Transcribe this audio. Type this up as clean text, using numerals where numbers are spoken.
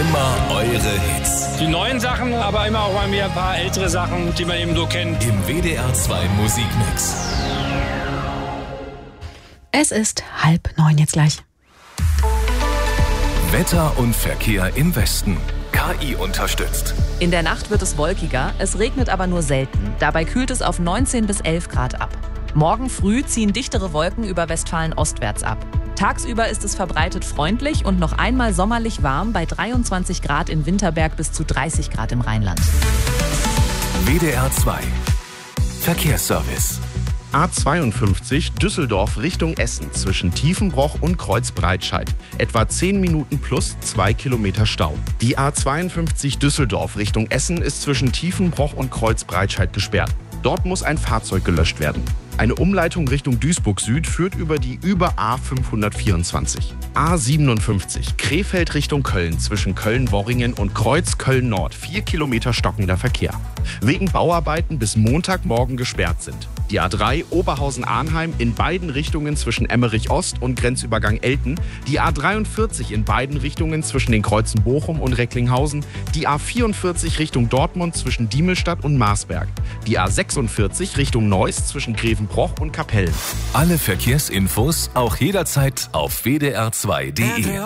Immer eure Hits. Die neuen Sachen, aber immer auch mal wieder ein paar ältere Sachen, die man eben so kennt. Im WDR 2 Musikmix. Es ist 8:30 jetzt gleich. Wetter und Verkehr im Westen. KI unterstützt. In der Nacht wird es wolkiger, es regnet aber nur selten. Dabei kühlt es auf 19 bis 11 Grad ab. Morgen früh ziehen dichtere Wolken über Westfalen ostwärts ab. Tagsüber ist es verbreitet freundlich und noch einmal sommerlich warm bei 23 Grad in Winterberg bis zu 30 Grad im Rheinland. WDR 2 Verkehrsservice. A52 Düsseldorf Richtung Essen zwischen Tiefenbroch und Kreuzbreitscheid. Etwa 10 Minuten plus 2 Kilometer Stau. Die A52 Düsseldorf Richtung Essen ist zwischen Tiefenbroch und Kreuzbreitscheid gesperrt. Dort muss ein Fahrzeug gelöscht werden. Eine Umleitung Richtung Duisburg Süd führt über die A524. A57 Krefeld Richtung Köln zwischen Köln-Worringen und Kreuz Köln-Nord 4 Kilometer stockender Verkehr. Wegen Bauarbeiten bis Montagmorgen gesperrt sind. Die A3 Oberhausen-Arnheim in beiden Richtungen zwischen Emmerich Ost und Grenzübergang Elten. Die A43 in beiden Richtungen zwischen den Kreuzen Bochum und Recklinghausen. Die A44 Richtung Dortmund zwischen Diemelstadt und Marsberg. Die A46 Richtung Neuss zwischen Grevenbroich und Kapellen. Alle Verkehrsinfos auch jederzeit auf wdr2.de.